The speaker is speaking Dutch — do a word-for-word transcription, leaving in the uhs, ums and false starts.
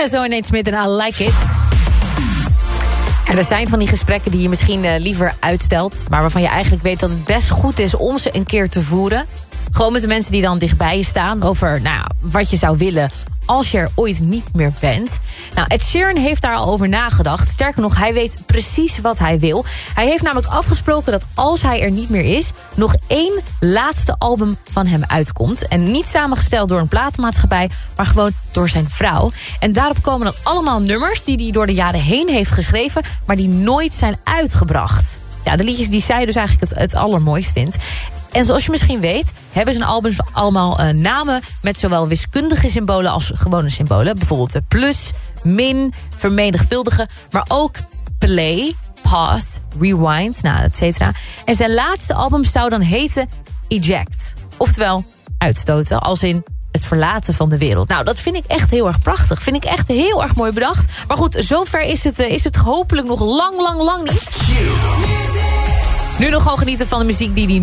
Zo en Nate Smith en I Like It. En er zijn van die gesprekken die je misschien uh, liever uitstelt, maar waarvan je eigenlijk weet dat het best goed is om ze een keer te voeren. Gewoon met de mensen die dan dichtbij je staan over nou, wat je zou willen als je er ooit niet meer bent. Nou, Ed Sheeran heeft daar al over nagedacht. Sterker nog, hij weet precies wat hij wil. Hij heeft namelijk afgesproken dat als hij er niet meer is, nog één laatste album van hem uitkomt. En niet samengesteld door een platenmaatschappij, maar gewoon door zijn vrouw. En daarop komen dan allemaal nummers die hij door de jaren heen heeft geschreven, maar die nooit zijn uitgebracht. Ja, de liedjes die zij dus eigenlijk het, het allermooist vindt. En zoals je misschien weet, hebben zijn albums allemaal uh, namen met zowel wiskundige symbolen als gewone symbolen. Bijvoorbeeld de plus, min, vermenigvuldigen, maar ook play, pause, rewind, nou, et cetera. En zijn laatste album zou dan heten Eject. Oftewel uitstoten, als in het verlaten van de wereld. Nou, dat vind ik echt heel erg prachtig. Vind ik echt heel erg mooi bedacht. Maar goed, zover is het, uh, is het hopelijk nog lang, lang, lang niet. Nu nog gewoon genieten van de muziek die hij